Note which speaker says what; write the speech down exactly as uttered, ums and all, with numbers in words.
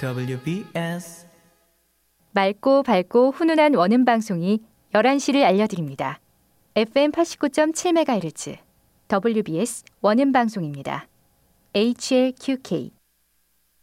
Speaker 1: 더블유 비 에스
Speaker 2: 맑고 밝고 훈훈한 원음 방송이 열한 시를 알려드립니다. 에프엠 팔십구 점 칠 메가헤르츠 더블유 비 에스 원음 방송입니다. 에이치 엘 큐 케이